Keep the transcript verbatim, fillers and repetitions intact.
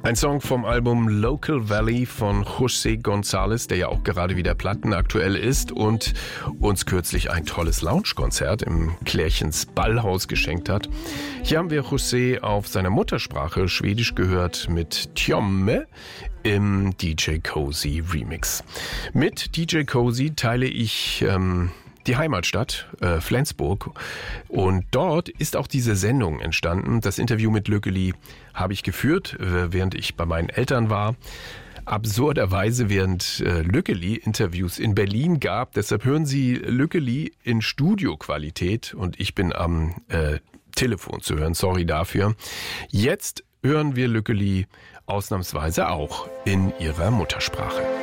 Ein Song vom Album Local Valley von José González, der ja auch gerade wieder plattenaktuell ist und uns kürzlich ein tolles Lounge-Konzert im Klärchens Ballhaus geschenkt hat. Hier haben wir José auf seiner Muttersprache Schwedisch gehört mit Tjomme im D J Cozy Remix. Mit D J Cozy teile ich ähm, die Heimatstadt, äh, Flensburg. Und dort ist auch diese Sendung entstanden. Das Interview mit Lückeli habe ich geführt, äh, während ich bei meinen Eltern war. Absurderweise, während äh, Lückeli Interviews in Berlin gab. Deshalb hören Sie Lückeli in Studioqualität und ich bin am äh, Telefon zu hören. Sorry dafür. Jetzt hören wir Lückeli ausnahmsweise auch in ihrer Muttersprache.